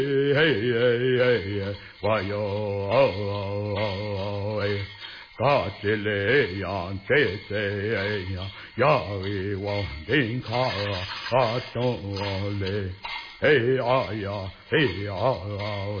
我哟嘎吱嘞呀，这呀，呀喂我林卡啊东嘞，哎呀呀，哎呀